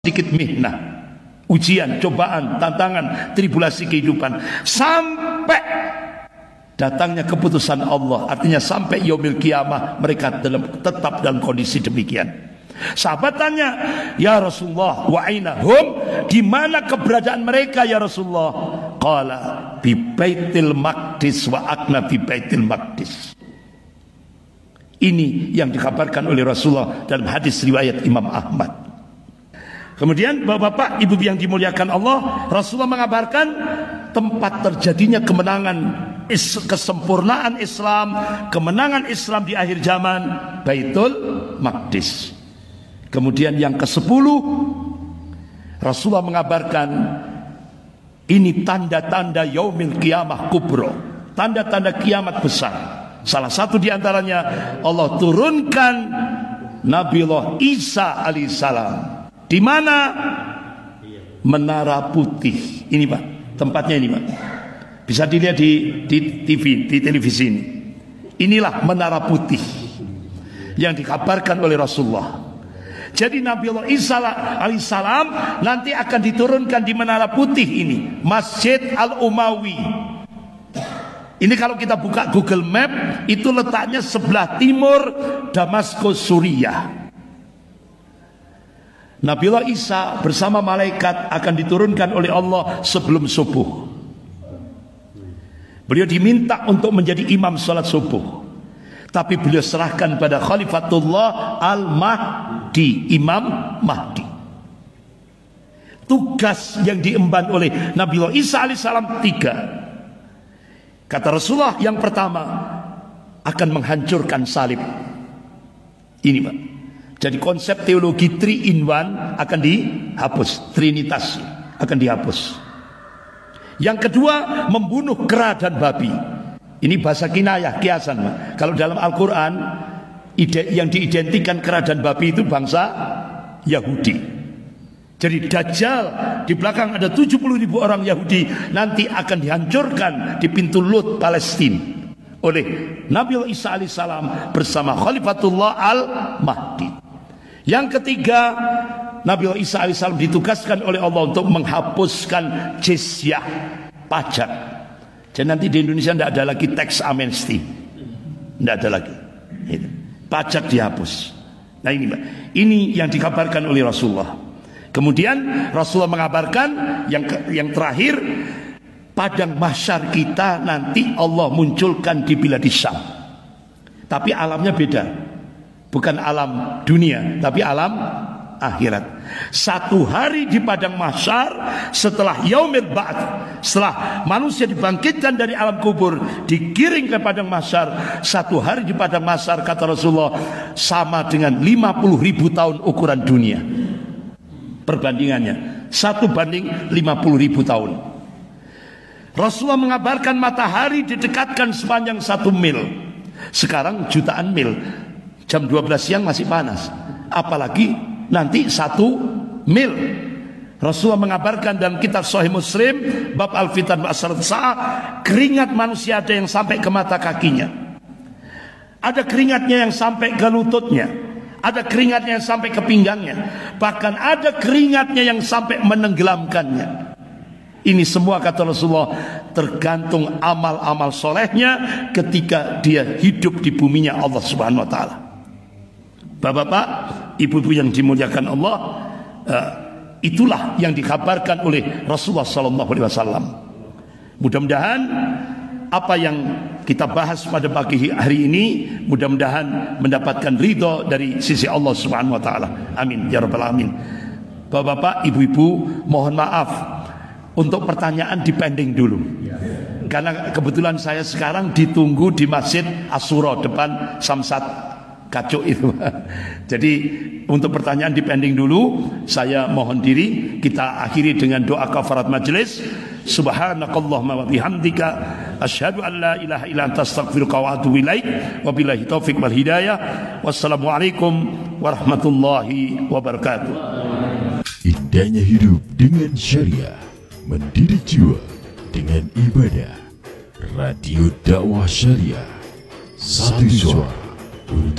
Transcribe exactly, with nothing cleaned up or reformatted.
sedikit mihnah, ujian, cobaan, tantangan, tribulasi kehidupan, sampai datangnya keputusan Allah. Artinya sampai yaumil qiyamah mereka dalam, tetap dalam kondisi demikian. Sahabat tanya, ya Rasulullah, wa aina hum, di mana keberadaan mereka ya Rasulullah? Qala bi Baitil Maqdis wa akna bi Baitil Maqdis. Ini yang dikabarkan oleh Rasulullah dalam hadis riwayat Imam Ahmad. Kemudian bapak-bapak, ibu yang dimuliakan Allah, Rasulullah mengabarkan tempat terjadinya kemenangan, is, kesempurnaan Islam, kemenangan Islam di akhir zaman, Baitul Maqdis. Kemudian yang kesepuluh, Rasulullah mengabarkan ini tanda-tanda yaumil qiyamah kubro, tanda-tanda kiamat besar. Salah satu diantaranya Allah turunkan Nabiullah Isa alaihissalam. Di mana? Menara Putih. Ini Pak, tempatnya ini Pak. Bisa dilihat di, di T V, di televisi ini. Inilah Menara Putih yang dikabarkan oleh Rasulullah. Jadi Nabiullah Isa alaihissalam nanti akan diturunkan di Menara Putih ini, Masjid Al-Umawi. Ini kalau kita buka Google Map, itu letaknya sebelah timur Damaskus, Suriah. Nabiullah Isa bersama malaikat akan diturunkan oleh Allah sebelum subuh. Beliau diminta untuk menjadi imam salat subuh, tapi beliau serahkan pada Khalifatullah Al-Mahdi, Imam Mahdi. Tugas yang diemban oleh Nabiullah Isa alaihissalam tiga. Kata Rasulullah, yang pertama akan menghancurkan salib. Ini Pak. Jadi konsep teologi three in one akan dihapus, trinitas akan dihapus. Yang kedua, membunuh kera dan babi. Ini bahasa kinayah, kiasan Pak. Kalau dalam Al-Quran, yang diidentikan kera dan babi itu bangsa Yahudi. Jadi Dajjal di belakang ada tujuh puluh ribu orang Yahudi, nanti akan dihancurkan di pintu Lut, Palestina, oleh Nabiullah Isa alaihissalam bersama Khalifatullah Al-Mahdi. Yang ketiga, Nabiullah Isa alaihissalam ditugaskan oleh Allah untuk menghapuskan jizyah, pajak. Jadi nanti di Indonesia tidak ada lagi tax amnesty, tidak ada lagi. Pajak dihapus. Nah ini, ini yang dikabarkan oleh Rasulullah. Kemudian Rasulullah mengabarkan yang yang terakhir, padang mahsyar kita nanti Allah munculkan di Biladis Syam. Tapi alamnya beda. Bukan alam dunia, tapi alam akhirat. Satu hari di padang mahsyar setelah yaumil ba'ts, setelah manusia dibangkitkan dari alam kubur, digiring ke padang mahsyar, satu hari di padang mahsyar kata Rasulullah sama dengan lima puluh ribu tahun ukuran dunia. Perbandingannya satu banding lima puluh ribu tahun. Rasulullah mengabarkan matahari didekatkan sepanjang satu mil. Sekarang jutaan mil. Jam dua belas siang masih panas, apalagi nanti satu mil. Rasulullah mengabarkan dalam kitab Sahih Muslim bab Al-Fitan wa Asrat Sa'ah, keringat manusia ada yang sampai ke mata kakinya, ada keringatnya yang sampai ke lututnya, ada keringatnya yang sampai ke pinggangnya, bahkan ada keringatnya yang sampai menenggelamkannya. Ini semua kata Rasulullah tergantung amal-amal solehnya ketika dia hidup di buminya Allah Subhanahu Wa Taala. Bapak-bapak, ibu-ibu yang dimuliakan Allah, uh, itulah yang dikabarkan oleh Rasulullah Sallallahu Alaihi Wasallam. Mudah-mudahan apa yang kita bahas pada pagi hari ini, mudah-mudahan mendapatkan ridho dari sisi Allah Subhanahu Wa Taala. Amin ya rabbal alamin. Bapak-bapak, ibu-ibu, mohon maaf untuk pertanyaan dipending dulu, karena kebetulan saya sekarang ditunggu di Masjid Asyura depan Samsat Kacuk itu. Jadi untuk pertanyaan dipending dulu. Saya mohon diri, kita akhiri dengan doa kafarat majelis. Subhanakallahumma wa bihamdika asyhadu an la ilaha illa anta astaghfiruka wa atubu ilaik. Wabillahi taufik wal hidayah. Wassalamualaikum warahmatullahi wabarakatuh. Indahnya hidup dengan syariah, mendidik jiwa dengan ibadah. Radio Dakwah Syariah, satu suara untuk